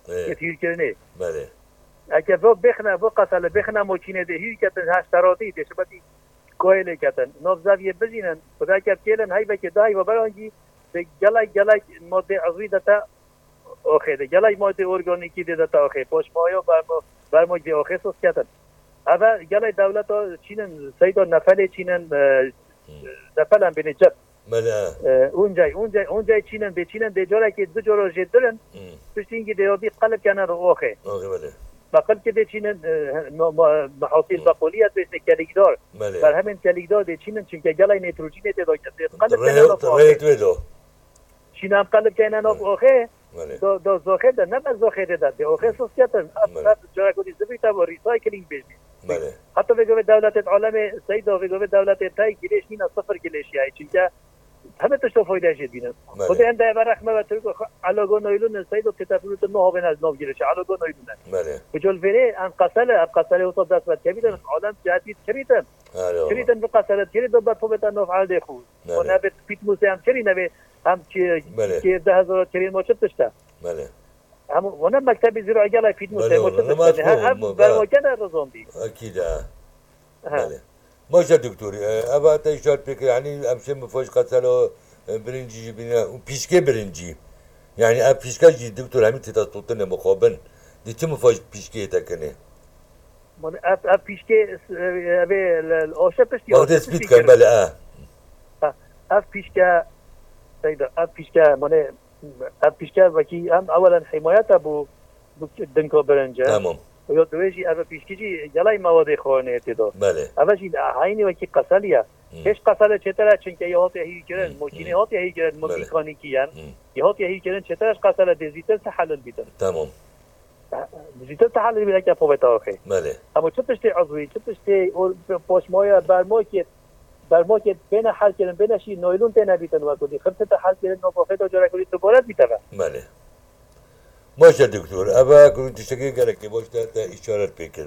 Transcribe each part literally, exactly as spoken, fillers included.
یه تیر کرنه بله اگه با بخنه با قتل بخنه ماشین ده هی کتن هشتراتی ده شبتی کویل کتن نوزاویه بزینن خدا که کلن هی بک دای و برانجی به گلای گلای ماده عضوی دتا اوخه ده گلای ماده ارگانیکی ده دتا اوخه پوش مایا بر بر موج ده اوخه سوس کتن اما گلای دولت ها چینن سیدا نفل چینن نفلن بنجت بله اونجای اونجای اونجای چینن به چینن ده جوره که دو جورا جدرن پشتینگی ده یادی قلب کنن رو اوخه اوخه بله بقل كده چینن محاصيل بقوليات بس كاليدار بله بر همین كاليدار ده چینن چون که جلای نيتروجين ده قلب کنن رایت ویدو چین هم قلب کنن اوخه دو دو زوخه ده نه زوخه ده ده اوخه سوسیاتن اصلا جرا کدی زبیتا و ریسایکلینگ بزنی بله حتی بگو دولت العالم سیدا بگو دولت تای گلیش مینا صفر گلیش یای چون که همه تشتو فایده شد بینن خود انده برخمه و ترکو علاقه نایلون سیدا کتابلوت نه بین از نو گیرش علاقه نایلون بله بجول فيري ان قتله اب قتله وصل داس بات كبيرا عالم جاتي كريتن كريتن بقتله كري دو بات نو فعل دخو وانا بت بيت موسى ام كري نبي هم كي ده هزار كري مو تشتا بله هم وانا مكتب زراعي قال فيت موسى مو تشتا برمجه الرزوم دي اكيد بله ماشا دكتور ابا تا اشاره فكر يعني امشي مفوش قتله برنجي بنا بيشكي برنجي يعني اب بيشكا جي دكتور همين تتصوتنا مخابن دي چه مفاج پیشکی تکنه من اف اف پیشکی به الاشا پشتی آه تثبیت کن بله اه اف پیشکا سيدا اف پیشکا من اف پیشکا وکی هم اولا حمایت ابو دنکو برنجه تمام و دویجی اف پیشکی جی جلای مواد خورنه تدو بله اولی هاینی وکی قسالیا هیچ قساله چطوره چون که یهات هی کردن ماشین هات هی کردن مکانیکیان یهات هی کردن چطورش قساله دیزیتل تحلل بیدن تمام دیجیتال تحلیل می‌کنه که فوبت آخه. بله. اما چه تشتی عضوی، چه تشتی اور پشمایا برماکت برماکت بین حل کردن بین شی نایلون تنه بیتن و کدی خرطه حل کردن نبافه تا جرا کدی دوباره بیتونه. بله. باشه دکتر. اول کنید تشکر کرد که باشه تا اشاره بکرد.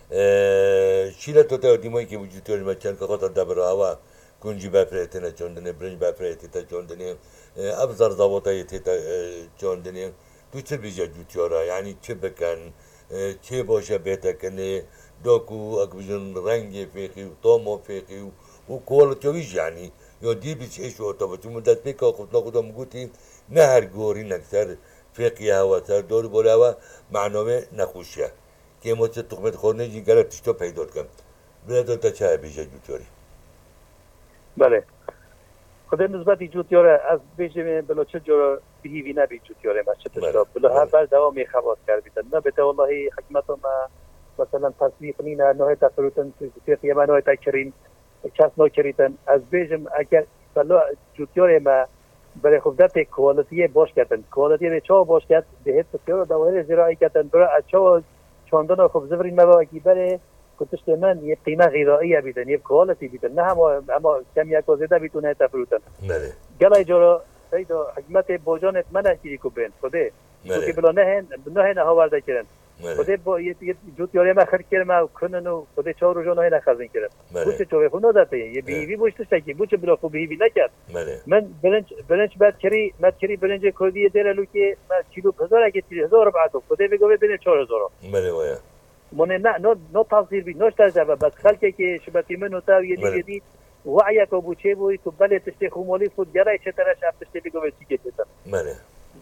شیلا تو تا دیمایی که وجود داره مثلا که خاطر دبر هوا کنجی بفرستن چندنه برنج بفرستن چندنه ابزار ضوابطی تا چندنه تو چه بیجا جوتیارا یعنی چه بکن چه باشه بهتر کنه داکو اکبیجن رنگ فیقی و طعم فیقی و کوالتیویش یعنی یا دی بیش ایش و تا بچه مدت پیکا خود نخودا مگوتی نه هر گوری نکسر فیقی هوا سر دور بوله هوا معنامه نخوشه که ما چه تخمت خورنه جی گره تشتا پیدا کن بله تا چه بیجا جوتیاری بله خدا نسبتی جوتیاره از بیشتر بلا چه جور بهیوی نبی جوتیاره ما چه تشتا بلا هر بار دوامی خواهد کرد بیتن نه بته والله حکمت ما مثلا تصویق نینا نه تا فروتن فیقی ما نه تا کریم کس نو کریتن از بیشتر اگر بلا جوتیاره ما برای خودت کوالیتی باش کردن کوالیتی به چه باش کرد به تشکر دوره زراعی کردن برای از چه چندان خوب زبرین مواقعی برای کتشت من یه قیمه غذایی بیدن یه کوالیتی بیدن نه هم اما کم یک وزیده بیتونه تفروتن بله گلای جورا سیدا حکمت بوجانت من اکی کو بین خوده که بلا نه نه نه هاورده کردن خوده با یه جوتیاری ما خرید کردم کنن و خوده چهار روز نه نخزین کردم بوچه چوبه خونه داده یه بیوی بوشتش کی بوچه بلا خوب بیوی نکرد من برنج برنج بعد کری بعد کری برنج کردی دره لو که ما کیلو هزار اگه هزار بعد خوده بگو ببین چهار هزار بله وایا من نه نه نه تصدیق بی نوش تجربه بس خالك که شبتی منو تا یدی یدی وعیک و بوچه بوی تو بله تشتی خمولی خود گرای چطورش اب تشتی بگو چی کردن بله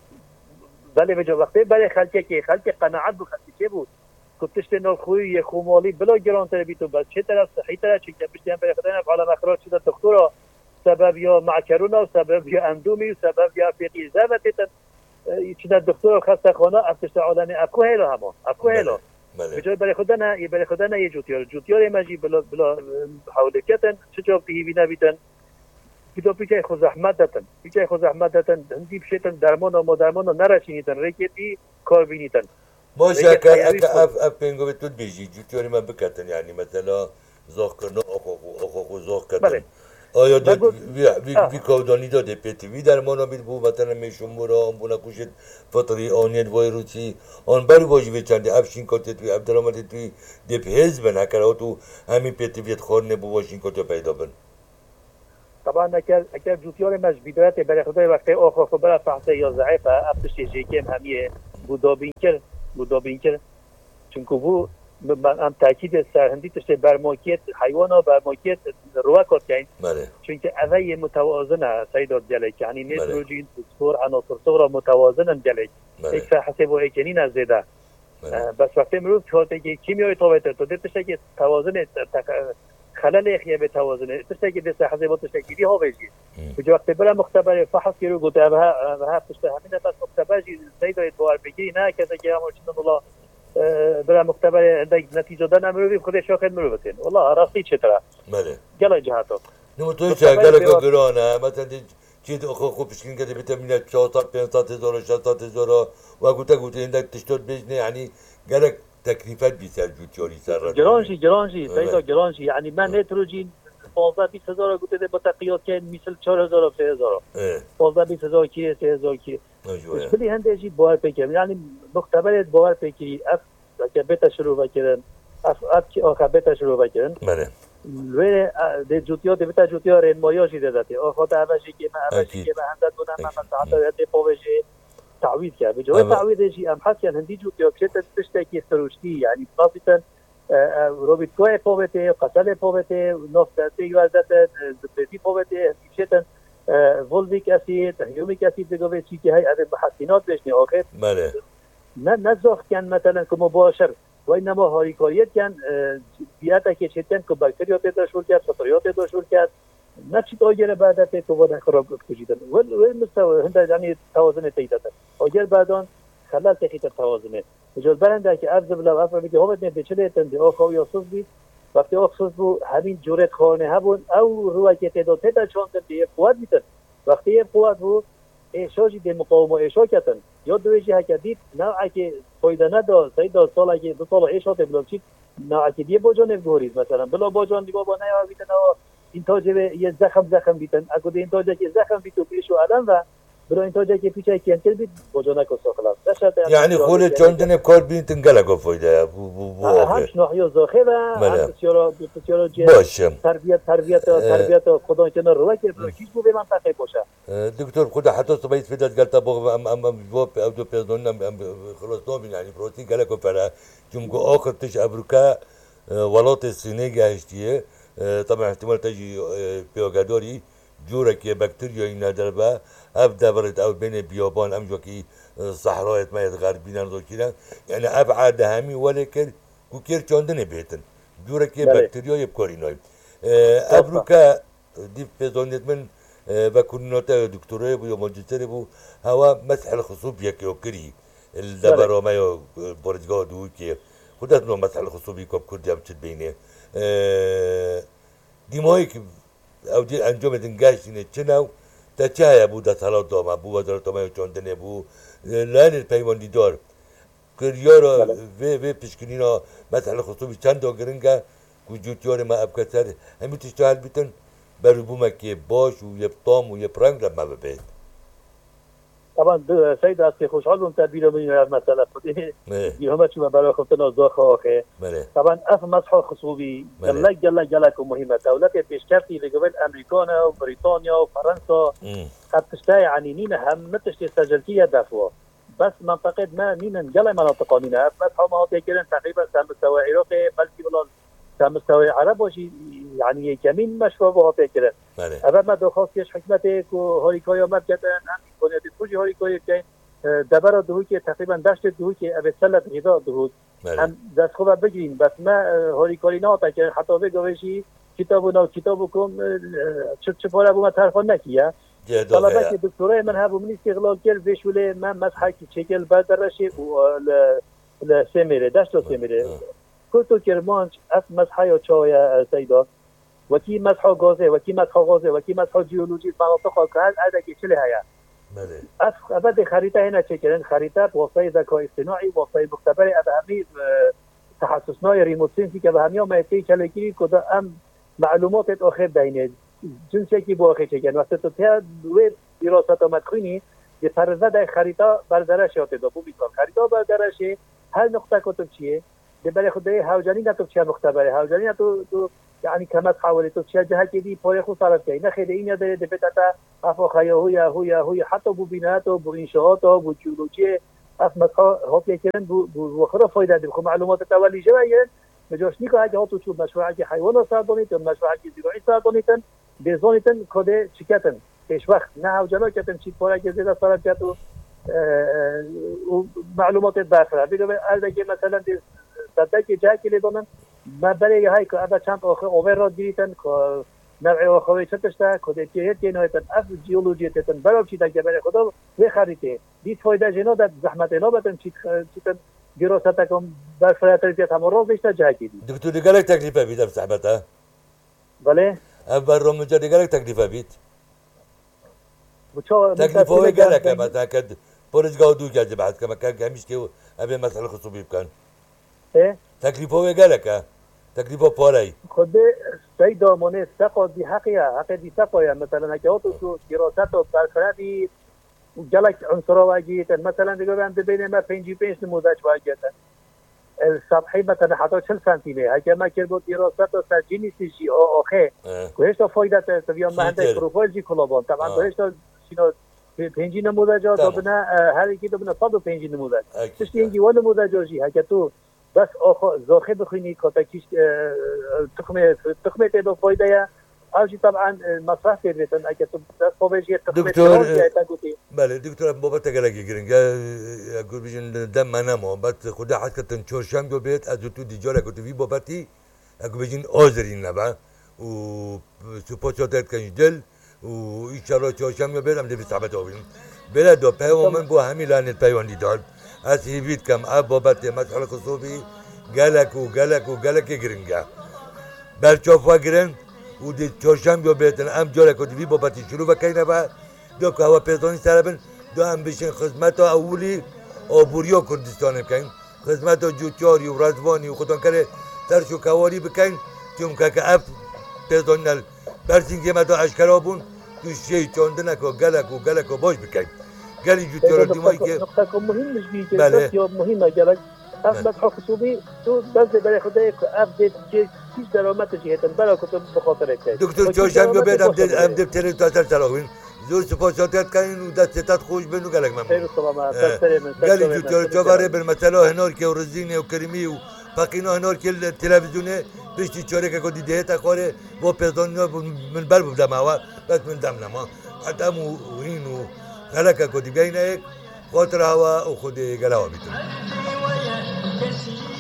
بله به جو وقتی بله خالك که خالك قناعت بو خالك چه بود كنت تشتی نو خوی خمولی بلا گران تر بی تو بس چطور صحیح تر چی که بشتیم به خدای عالم اخراج شده دکترا سبب یا معکرونا و سبب یا اندومی و سبب یا فقی زبطت چیز دکتر خسته خانه افشت عالم اكو هلو همه اكو هلو بجای برای خدا نه یه برای خدا نه یه جوتیار جوتیار ماجی بلا بلا حولکتن چه جواب هیوی نبیتن بیدو پیچه خود زحمت دادن پیچه خود زحمت دادن هندی بشیتن درمان و مدرمان و نرسینیتن ریکتی کار بینیتن باشه که اف اف پنگو به تو بیجی جوتیاری من بکتن یعنی مثلا زاخ کردن آخو آخو زاخ کردن آیا داد وی وی کودانی داده پیتی وی در مانا بید بو مثلا میشون برا آن بونا کشید فطری آنید وایروسی آن برای واجی بچنده افشین کاتت توی عبدالرحمت توی دپ حزب نکره تو همین پیتی ویت خورنه بو واشین کاتو پیدا بن طبعا اگر اگر جوتیار مش بدایت برای خدای وقتی آخو خو برا فحصه یا ضعیفه افتش جیکم همیه بو دابین کرد بو دابین کرد چونکو بو من ام تاکید سرهندی تشت برماکیت حیوانا برماکیت روا کات کن بله چونکه اوه متوازنه سیدات جلک یعنی نیتروژین فسفر عناصر صغرا متوازنن جلک یک حسب و اکنین از زده بس وقتی مروف که که کیمیای طاوته تو دتشته که توازن خلل اخیه به توازن تشته که دست حسب تشکیلی ها بجی به وقتی بلا مختبر فحص کرو گفت اوه اوه تشته همین بس مختبر جی سیدات بار بگیری نه کسی که همون الله برای مختبر عندك نتیجه دادن مروی خودش شاخد مروی بتین والله راستی چطوره بله گله جهاتو نمو تو چه گله که گرانه مثلا چیز خو خوب پیشکن که بیتامین چهارصد پانصد هزار شصت هزار و گوته گوته عندك تشتت بجنه يعني گله تکلیفات بیشتر جوتیاری سر گرانشی گرانشی سیدا گرانشی یعنی من نیتروژین پانزده بیست هزار گوته ده با تقیات که مثل چهار هزار و سه هزار پانزده بیست هزار کی سه هزار کی مشکلی هندشی باور پیکم یعنی مختبرت باور پیکی اف که بتا شروع کردن اف اف که آخر بتا شروع کردن بله ولی ده جوتیا ده بتا جوتیا رنمایشی دادی آخر تا اولی که من اولی که من هنداد بودم من مثلا تا پوشه تعویض کرد به جای تعویضشی ام حس کن هندی جوتیا که تشته کی سروشتی یعنی خاصتا روبیت کوه پوبته قتل پوبته نفت تیوازت زبدی پوبته شتن ولویک اسید هیومیک اسید بگوه چی که های از محسنات بشنی آخر بله نه نزاخ کن مثلا که مباشر و اینما هاریکاریت کن بیاتا که چیتن که باکتریات داشول کرد فطریات داشول کرد نه چی تاجر بعدت که وضع خراب کشیدن ول ول مستوى هنده یعنی توازن تیدادن آجر بعدان خلال تخیط توازنه بجال برنده که افز بلا و افز بگه همت نده چله تنده آخوی آسوز بید وقتی آخوز بو همین جورت خانه هبون او روی که تعداد تعداد چون تنده یه قوت بیتن وقتی یه قوت بو احشاجی ده مقاومه احشا کتن یا دویجی ها که دید نوعی که فایده ندا سایده سالا که دو سالا احشاته بلا چید نوعی که دیه باجان افگوریز مثلا بلا باجان دی بابا نیوه بیتن و انتاجه یه زخم زخم بیتن اگه ده انتاجه که زخم بیتو پیشو علم و برای انتاجه که پیچه کنتر بید باجانه کسا خلاص یعنی خول چندن کار بین تنگله که فایده بو همش نوحی و زاخه و هم بسیارا بسیارا جه تربیت تربیت تربیت خدا کنار روی که برای کیش بو به منطقه باشه دکتر خدا حتی صبحی فیدت گلتا باغ ام ام ام جواب او دو پیزدون ام خلاص نامین یعنی پروتین گله که فره چونکه آخر تش ابروکا ولات الصينية جهشتیه طبعا احتمال تجي بيوغادوري جورا که بکتریا این نداره اف دبرت او بین بیابان ام جو که صحرای ما غربی نردو کیرن یعنی ابعاد همی ولکن کوکر چندنه بهتن جورا که بکتریا یب کارینای ابروکا دی پزونیت من و کنوتا دکترای بو یا ماجستری بو هوا مسح الخصوب یک یوکری الدبر ما یو بردگاه دو که خودت نو مسح الخصوبی کوب کردیم چت بینه دیمایی که او دی انجام دنگاش اینه چناو تا چه بود دستالات دام بود وزارت ما چندنه بود لان پیوندی دار کریارا و و پیشکنینا مثلا خصوصی چند تا گرنگا وجودیار ما ابکتر همین تشتغل بیتن برای بومکی باش و یه طام و یه پرنگ لما ببید طبعا سيد أصلي خوش علوم تدبيره من المسألة خديه يهمة شو برا خطنا زاخة أخي طبعا أف مسح خصوبي جل جل جلكم مهمة دولة بيشكرتي لقبل أمريكانا وبريطانيا وفرنسا قد تشتاي يعني نينا هم متشتي سجلتية دفوا بس منطقة ما نينا جل مناطق نينا أف مسح ما تكلم تقريبا سمستوى عراقي بلكي والله سمستوى عرب وشي يعني كمين مشروع بها تكلم أبدا ما دخلتش حكمتك وهاريكايا ما بجدن کنید خوشی هایی که که دبر دهوی که تقریبا دشت دهوی که ابد سلت غذا دهود هم دست خوب بگیرین بس ما هاری کاری نه که حتی بگویشی کتابو نه کتابو کم چه چه پاره بوم طرفان نکیه طلبه که دکترای من هبو من استقلال کرد وشوله من مسح کی چکل بردرشه و ل سمره دشت سمره کتو کرمانچ اس مسح یا چای سیدا وکی مسح غازه وکی مسح غازه وکی مسح جیولوژی مناطق که هذا که چله هيا بله از ابد خریطه هنا چکرن خریطه واسطه ذکای اصطناعی واسطه مختبر ابهمی تخصصنای ریموت سنسی که به همیا مایتی کلگیری کدا ام معلومات آخر دینه جنسی که با آخر چکن وقتی تو تیا دوی دراسات آمد خونی یه پرزه در خریطه بردرش یاته دا بو بیتار خریطه بردرشه هر نقطه کتب چیه ده برای خود ده هاوجانی نتوب چیه مختبره هاوجانی نتوب تو يعني كما تحاول تشجع هكذا بوريخو صارت كاين خدين يدري دبتاتا افو خيا هو هو هو حتى بو بيناته بو انشاءاته بو جيولوجي اف مسخا هوب يكرن بو بو وخرا فايده دي خو معلومات تولي جوايا مجوش نيكو هاجي هاتو شو مشروع حي حيوان صادونيت مشروع حي زراعي صادونيتن بزونيتن كده شكاتن ايش وقت نه وجلو كتن شي پورا که زیاده صار جاتو معلومات داخله بيقول اگه مثلا دي صدق جا که لیدونن ما برای های که اول چند آخر اوور را دیدن که نوع آخری چتشته کده که هر کی نهایتن اف جیولوژی تن برای چی دیگه برای خدا به خریده دید فایده جنا داد زحمت اینا بدن چی چیتن دراست کم بر فراتریت هم روز بیشتر جا کردی دکتر دیگر تکلیف بیدم زحمته بله اول رو مجا دیگر تکلیف بید بچه تکلیف هوی گره که مثلا کد پرش گاودو کرده بعد که مکان کمیش که ابی مسئله خصوصی بکن اه تکلیف هوی گره که تکلیف پاره خود سعی دامانه سقا دی حقیه حق دی سقایا مثلا که تو تو دراست و برفردی جلک عنصرا واجیت مثلا دیگه من ببینم ما پنج پنج نموذج واجیت السطحي مثلا حتى چهل سانتیمه اگه ما که بود دراست و سجینی سی او اوخه کوهش تا فایده تا بیام مهنده پروفایل جی کلابان طبعا کوهش تا شنو پنج نموذج ها بنا هر یکی تو بنا صد و پنج نموذج تشتی اینجی ون نموذج جی اگه تو بس آخو زاخه بخونی که کیش تخمه تخمه تدو فایده یا آجی طبعا مصرف کردن اگه تو دست پاویجی تخمه دکتر بله دکتر بابت گلگی گرینگه اگر بیشتر دم منامو بعد خدا حد کتن چهارشنبه جو بیت از تو دیجاره کتی وی بابتی اگر بیشتر آذرین نبا و سپاسات کنی دل و ایشالا چهارشنبه بیرم دیوی صحبت آوریم بله دو پیامون با همین لعنت پیوندی داد از هیوید کم آب بابت مسئله خصوصی گلک و گلک و گلک گرینگه برچافا گرین و دی چهارشنبه بیتن ام جاره کتی وی بابتی شروع بکنی نبا دو که هوا پیزانی سرابن دو هم بشین خدمت اولی آبوریا کردستان بکن خدمت جوچاری و رزوانی و خودان کره ترش و کواری بکن چون که اف پیزانی نل برسین که مدو اشکرا بون تو شی چانده نکو گلک و گلک و باش بکن گلی جوچار دیمایی که نقطه که مهم نشبیه که بسیار مهمه گلک احمد خصوصی تو بس برای خدای که اف دید که چیز درامت جهتن برای کتب بخاطر که دکتر چهارشنبه بیت هم دید هم دید تری تا سر سراغین زور سپاساتت کنین و دستتت خوش بین و گلک ممنون خیر و سلامت سلام گلی جو چواره بر مثلا هنار که رزینه و کریمی و پاکینا هنار که تلویزیونه پشتی چاره که کدی دهتا خوره و پیزانی من بر بودم هوا بس من دم نما حتی همو این و خلقه کدی بینه یک خاطر هوا و خود گلاوا بیتون